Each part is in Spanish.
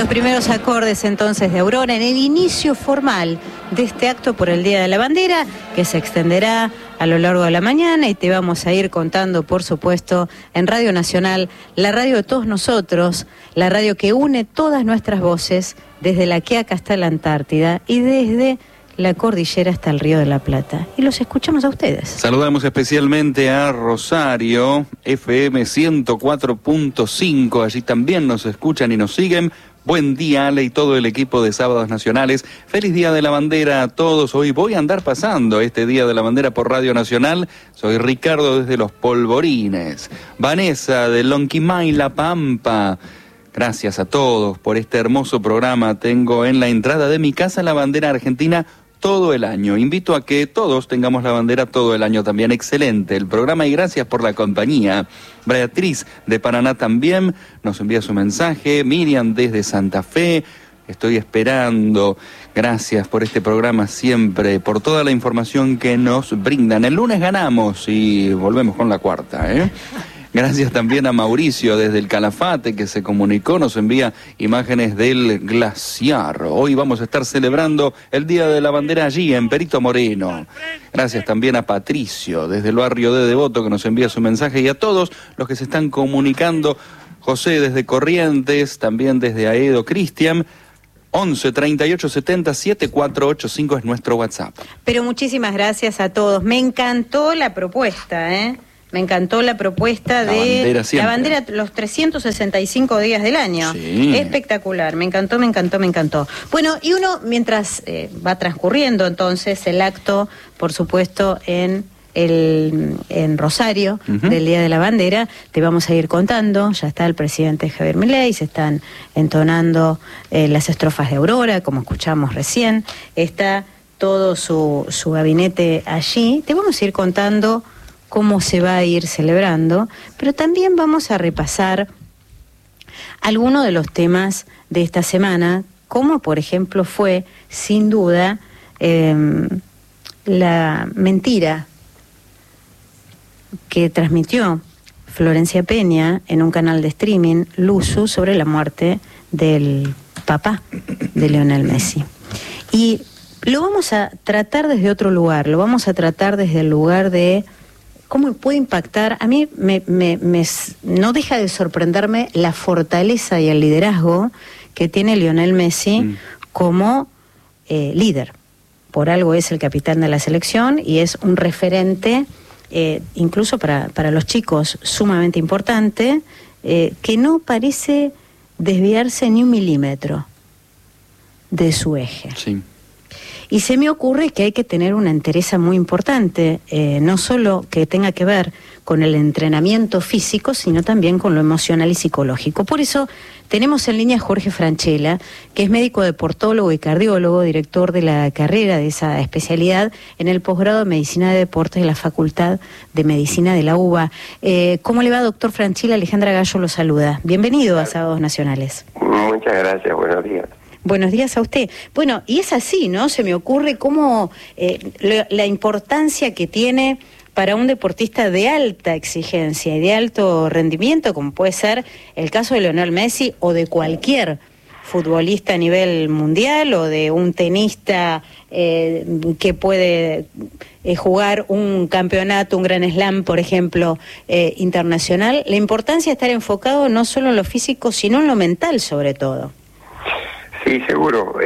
Los primeros acordes entonces de Aurora en el inicio formal de este acto por el Día de la Bandera, que se extenderá a lo largo de la mañana, y te vamos a ir contando, por supuesto, en Radio Nacional, la radio de todos nosotros, la radio que une todas nuestras voces, desde la Quiaca hasta la Antártida y desde la cordillera hasta el Río de la Plata. Y los escuchamos a ustedes. Saludamos especialmente a Rosario, FM 104.5, allí también nos escuchan y nos siguen. Buen día, Ale, y todo el equipo de Sábados Nacionales. Feliz Día de la Bandera a todos. Hoy voy a andar pasando este Día de la Bandera por Radio Nacional. Soy Ricardo desde Los Polvorines. Vanessa de Lonquimay, La Pampa. Gracias a todos por este hermoso programa. Tengo en la entrada de mi casa la bandera argentina todo el año. Invito a que todos tengamos la bandera todo el año también. Excelente el programa y gracias por la compañía. Beatriz de Paraná también nos envía su mensaje. Miriam desde Santa Fe. Estoy esperando. Gracias por este programa siempre, por toda la información que nos brindan. El lunes ganamos y volvemos con la cuarta, Gracias también a Mauricio desde el Calafate, que se comunicó, nos envía imágenes del glaciar. Hoy vamos a estar celebrando el Día de la Bandera allí, en Perito Moreno. Gracias también a Patricio desde el barrio de Devoto, que nos envía su mensaje, y a todos los que se están comunicando. José desde Corrientes, también desde Aedo, Cristian. 11 38 70 7485 es nuestro WhatsApp. Pero muchísimas gracias a todos. Me encantó la propuesta, Me encantó la propuesta de la bandera los 365 días del año. Sí. Espectacular, me encantó. Bueno, y uno, mientras va transcurriendo entonces el acto, por supuesto, en Rosario, del Día de la Bandera, te vamos a ir contando. Ya está el presidente Javier Milei, se están entonando las estrofas de Aurora, como escuchamos recién. Está todo su gabinete allí. Te vamos a ir contando cómo se va a ir celebrando, pero también vamos a repasar algunos de los temas de esta semana, como por ejemplo fue, sin duda, la mentira que transmitió Florencia Peña en un canal de streaming, Luzu, sobre la muerte del papá de Lionel Messi. Y lo vamos a tratar desde otro lugar, lo vamos a tratar desde el lugar de cómo puede impactar. A mí no deja de sorprenderme la fortaleza y el liderazgo que tiene Lionel Messi como líder. Por algo es el capitán de la selección y es un referente, incluso para los chicos, sumamente importante, que no parece desviarse ni un milímetro de su eje. Sí. Y se me ocurre que hay que tener una entereza muy importante, no solo que tenga que ver con el entrenamiento físico, sino también con lo emocional y psicológico. Por eso tenemos en línea a Jorge Franchella, que es médico deportólogo y cardiólogo, director de la carrera de esa especialidad en el posgrado de Medicina de Deportes de la Facultad de Medicina de la UBA. ¿Cómo le va, doctor Franchella? Alejandra Gallo lo saluda. Bienvenido a Sábados Nacionales. Muchas gracias, buenos días. Buenos días a usted. Bueno, y es así, ¿no? Se me ocurre cómo la importancia que tiene para un deportista de alta exigencia y de alto rendimiento, como puede ser el caso de Lionel Messi o de cualquier futbolista a nivel mundial o de un tenista que puede jugar un campeonato, un Grand Slam, por ejemplo, internacional. La importancia de estar enfocado no solo en lo físico, sino en lo mental, sobre todo. Sí, seguro.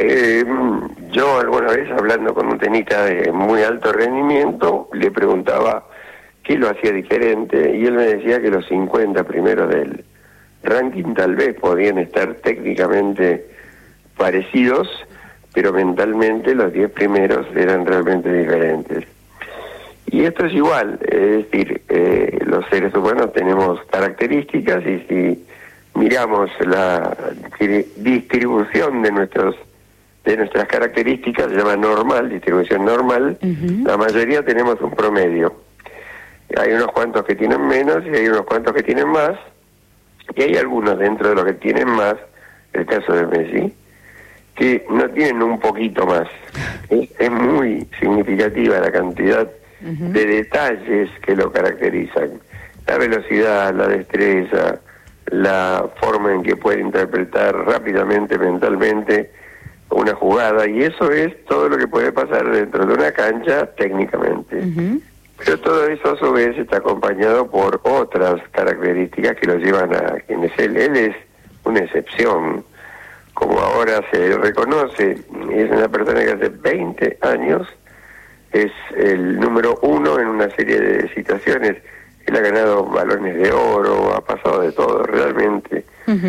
Yo alguna vez, hablando con un tenista de muy alto rendimiento, le preguntaba qué lo hacía diferente, y él me decía que los 50 primeros del ranking tal vez podían estar técnicamente parecidos, pero mentalmente los 10 primeros eran realmente diferentes. Y esto es igual, es decir, los seres humanos tenemos características, y si miramos la distribución de nuestras características, se llama normal, distribución normal, la mayoría tenemos un promedio. Hay unos cuantos que tienen menos y hay unos cuantos que tienen más, y hay algunos dentro de los que tienen más, el caso de Messi, que no tienen un poquito más. Es muy significativa la cantidad de detalles que lo caracterizan. La velocidad, la destreza, la forma en que puede interpretar rápidamente, mentalmente, una jugada, y eso es todo lo que puede pasar dentro de una cancha técnicamente. Pero todo eso a su vez está acompañado por otras características que lo llevan a quien es él. Él es una excepción, como ahora se reconoce, es una persona que hace 20 años es el número 1 en una serie de situaciones. Él ha ganado balones de oro, ha pasado de todo realmente.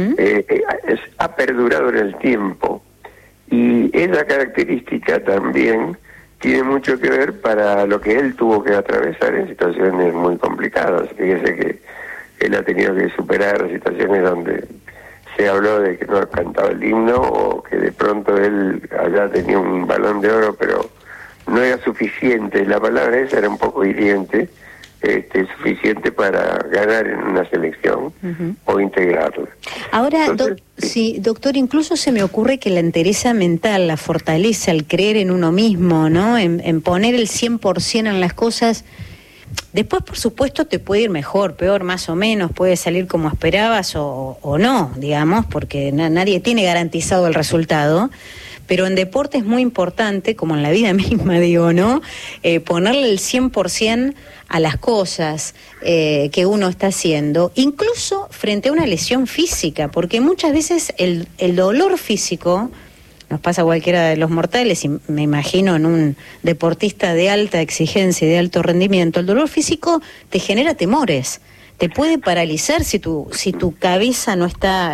Ha perdurado en el tiempo. Y esa característica también tiene mucho que ver para lo que él tuvo que atravesar en situaciones muy complicadas. Fíjese que él ha tenido que superar situaciones donde se habló de que no cantaba el himno, o que de pronto él allá tenía un balón de oro, pero no era suficiente. La palabra esa era un poco hiriente, suficiente para ganar en una selección o integrarla. Ahora, sí, doctor, incluso se me ocurre que la entereza mental, la fortaleza, el creer en uno mismo, ¿no? En poner el 100% en las cosas. Después, por supuesto, te puede ir mejor, peor, más o menos, puede salir como esperabas o no, digamos, porque nadie tiene garantizado el resultado. Pero en deporte es muy importante, como en la vida misma, digo, ¿no? Ponerle el 100% a las cosas que uno está haciendo, incluso frente a una lesión física, porque muchas veces el dolor físico, nos pasa a cualquiera de los mortales, y me imagino en un deportista de alta exigencia y de alto rendimiento, el dolor físico te genera temores, te puede paralizar si tu cabeza no está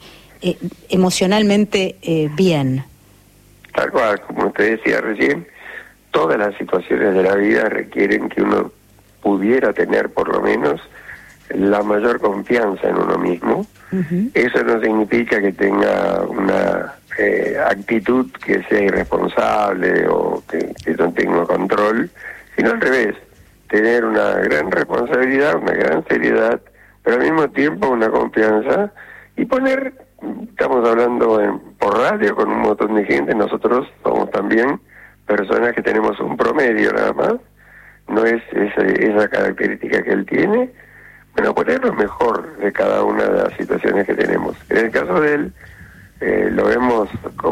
emocionalmente bien. Tal cual, como usted decía recién, todas las situaciones de la vida requieren que uno pudiera tener por lo menos la mayor confianza en uno mismo. Eso no significa que tenga una actitud que sea irresponsable o que no tenga control, sino al revés, tener una gran responsabilidad, una gran seriedad, pero al mismo tiempo una confianza, y poner... Estamos hablando por radio con un montón de gente, nosotros somos también personas que tenemos un promedio nada más, no es esa característica que él tiene, bueno, poner lo mejor de cada una de las situaciones que tenemos. En el caso de él, lo vemos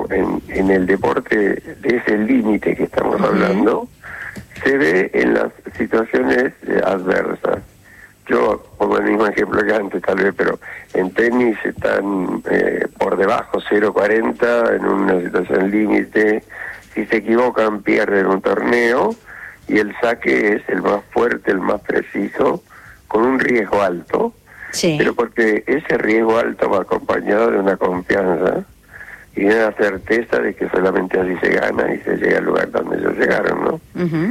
en el deporte de ese límite que estamos hablando, se ve en las situaciones adversas. Yo pongo el mismo ejemplo que antes tal vez, pero en tenis están por debajo 0.40 en una situación límite. Si se equivocan pierden un torneo, y el saque es el más fuerte, el más preciso, con un riesgo alto. Sí. Pero porque ese riesgo alto va acompañado de una confianza y de una certeza de que solamente así se gana y se llega al lugar donde ellos llegaron, ¿no?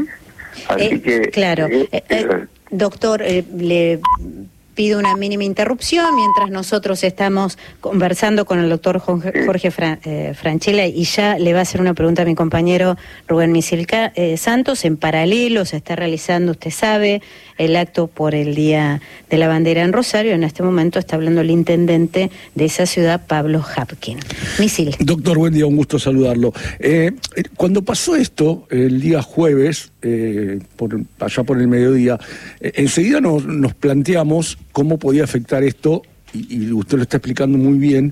Así que... Claro. Doctor, le pido una mínima interrupción mientras nosotros estamos conversando con el doctor Jorge Francella, y ya le va a hacer una pregunta a mi compañero Rubén Misil Santos. En paralelo se está realizando, usted sabe, el acto por el Día de la Bandera en Rosario. En este momento está hablando el intendente de esa ciudad, Pablo Hapkin. Misil. Doctor, buen día, un gusto saludarlo. Cuando pasó esto, el día jueves, allá por el mediodía, enseguida nos planteamos cómo podía afectar esto, y usted lo está explicando muy bien,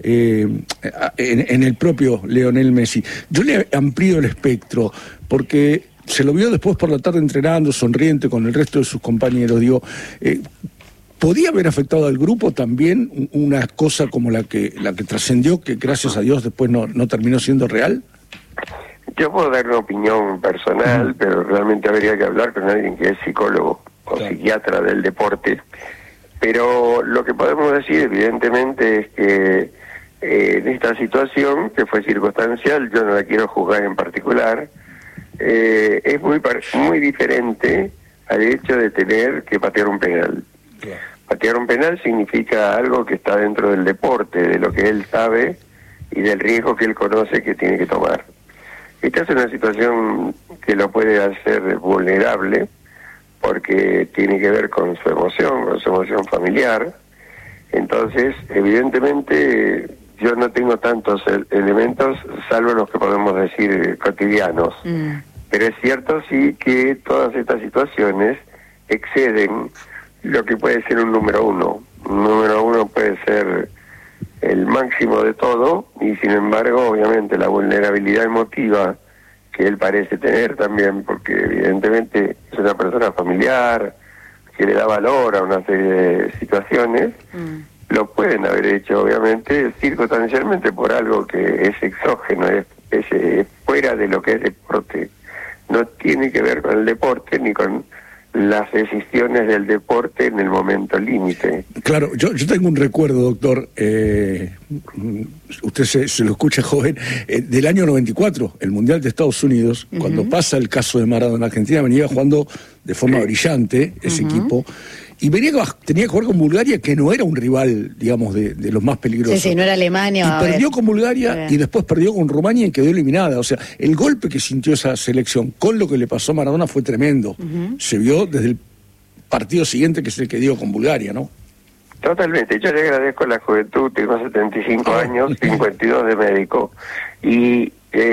en el propio Lionel Messi. Yo le amplío el espectro, porque se lo vio después por la tarde entrenando, sonriente con el resto de sus compañeros. Digo, ¿podía haber afectado al grupo también una cosa como la que trascendió, que gracias a Dios después no terminó siendo real? Yo puedo dar una opinión personal, pero realmente habría que hablar con alguien que es psicólogo o psiquiatra del deporte. Pero lo que podemos decir, evidentemente, es que en esta situación, que fue circunstancial, yo no la quiero juzgar en particular, es muy diferente al hecho de tener que patear un penal. Patear un penal significa algo que está dentro del deporte, de lo que él sabe y del riesgo que él conoce que tiene que tomar. Esta es una situación que lo puede hacer vulnerable, porque tiene que ver con su emoción familiar. Entonces, evidentemente, yo no tengo tantos elementos, salvo los que podemos decir cotidianos. Pero es cierto sí que todas estas situaciones exceden lo que puede ser un número 1. número uno puede ser el máximo de todo, y sin embargo, obviamente, la vulnerabilidad emotiva que él parece tener también, porque evidentemente es una persona familiar, que le da valor a una serie de situaciones, lo pueden haber hecho, obviamente, circunstancialmente por algo que es exógeno, es fuera de lo que es deporte. No tiene que ver con el deporte ni con las decisiones del deporte en el momento límite. Claro, yo tengo un recuerdo, doctor, usted se lo escucha joven, del año 94, el Mundial de Estados Unidos, cuando pasa el caso de Maradona. Argentina venía jugando de forma brillante ese equipo, y tenía que jugar con Bulgaria, que no era un rival, digamos, de los más peligrosos. Sí, no era Alemania. Y perdió con Bulgaria y después perdió con Rumania y quedó eliminada. O sea, el golpe que sintió esa selección con lo que le pasó a Maradona fue tremendo. Se vio desde el partido siguiente, que es el que dio con Bulgaria, ¿no? Totalmente. Yo le agradezco a la juventud, tengo 75 años, 52 de médico, y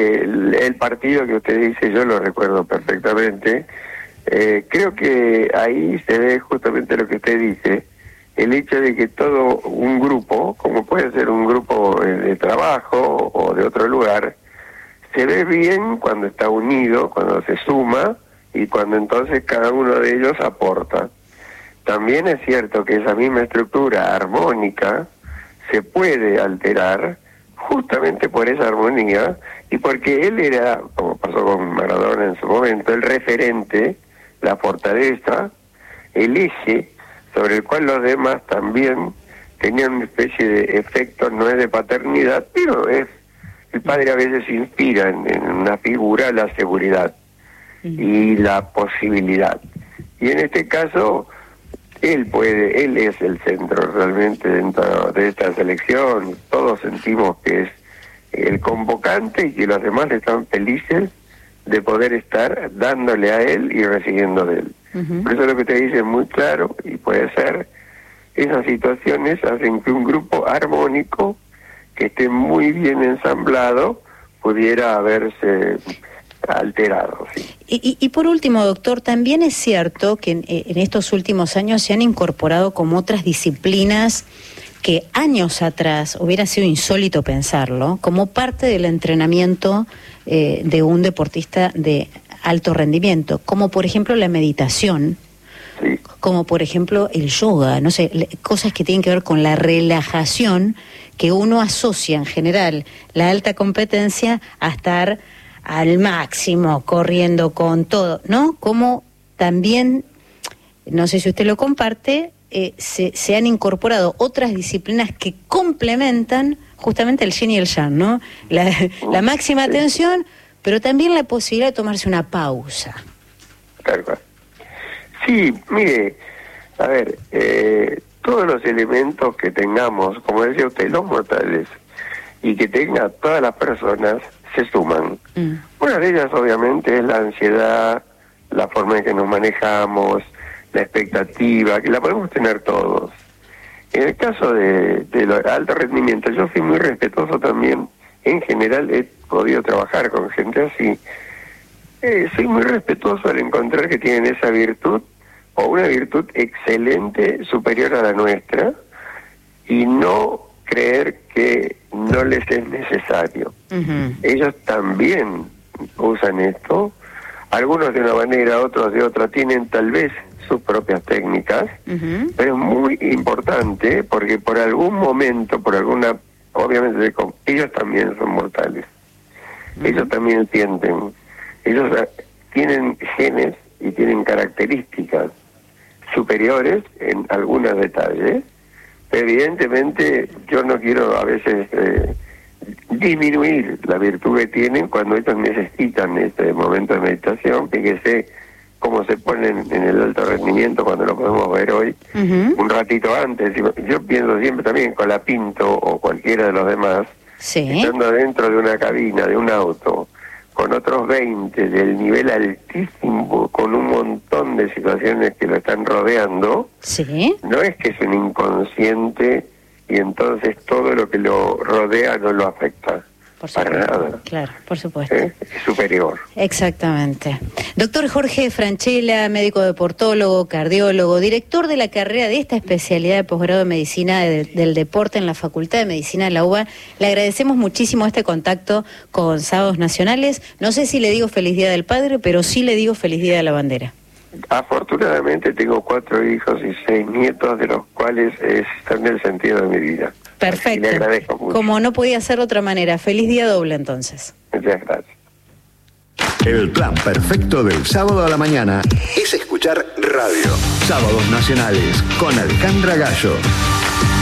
el partido que usted dice yo lo recuerdo perfectamente. Creo que ahí se ve justamente lo que usted dice, el hecho de que todo un grupo, como puede ser un grupo de trabajo o de otro lugar, se ve bien cuando está unido, cuando se suma y cuando entonces cada uno de ellos aporta. También es cierto que esa misma estructura armónica se puede alterar justamente por esa armonía y porque él era, como pasó con Maradona en su momento, el referente, la fortaleza, el eje sobre el cual los demás también tenían una especie de efecto, no es de paternidad, pero es, el padre a veces inspira en una figura la seguridad y la posibilidad. Y en este caso, él es el centro realmente dentro de esta selección. Todos sentimos que es el convocante y que los demás están felices de poder estar dándole a él y recibiendo de él. Por eso lo que te dice es muy claro, y puede ser, esas situaciones hacen que un grupo armónico que esté muy bien ensamblado pudiera haberse alterado. ¿Sí? Y por último, doctor, también es cierto que en estos últimos años se han incorporado como otras disciplinas que años atrás hubiera sido insólito pensarlo, como parte del entrenamiento de un deportista de alto rendimiento, como por ejemplo la meditación, como por ejemplo el yoga, no sé, cosas que tienen que ver con la relajación, que uno asocia en general la alta competencia a estar al máximo, corriendo con todo, ¿no? Como también, no sé si usted lo comparte, se han incorporado otras disciplinas que complementan justamente el yin y el yang, ¿no? La máxima atención, pero también la posibilidad de tomarse una pausa. Claro. Sí, mire, a ver, todos los elementos que tengamos, como decía usted, los mortales, y que tenga todas las personas, se suman. Una de ellas, obviamente, es la ansiedad, la forma en que nos manejamos, la expectativa, que la podemos tener todos. En el caso de alto rendimiento, yo soy muy respetuoso también. En general he podido trabajar con gente así. Soy muy respetuoso al encontrar que tienen esa virtud, o una virtud excelente, superior a la nuestra, y no creer que no les es necesario. Ellos también usan esto, algunos de una manera, otros de otra, tienen tal vez sus propias técnicas, pero es muy importante porque por algún momento, por alguna, obviamente ellos también son mortales, ellos también sienten, ellos tienen genes y tienen características superiores en algunos detalles, pero evidentemente yo no quiero a veces disminuir la virtud que tienen cuando ellos necesitan este momento de meditación. Fíjese cómo se ponen en el alto rendimiento cuando lo podemos ver hoy, un ratito antes. Yo pienso siempre también con la Pinto o cualquiera de los demás, estando dentro de una cabina, de un auto, con otros 20 del nivel altísimo, con un montón de situaciones que lo están rodeando, no es que es un inconsciente y entonces todo lo que lo rodea no lo afecta. por supuesto. Para nada. Claro, por supuesto. Es superior. Exactamente. Doctor Jorge Franchella, médico deportólogo, cardiólogo, director de la carrera de esta especialidad de posgrado de Medicina del Deporte en la Facultad de Medicina de la UBA, le agradecemos muchísimo este contacto con Sábados Nacionales. No sé si le digo feliz Día del Padre, pero sí le digo feliz Día de la Bandera. Afortunadamente tengo 4 hijos y 6 nietos, de los cuales están en el sentido de mi vida. Perfecto. Y le agradezco mucho. Como no podía ser de otra manera. Feliz día doble entonces. Muchas gracias. El plan perfecto del sábado a la mañana es escuchar radio. Sábados Nacionales con Alejandra Gallo.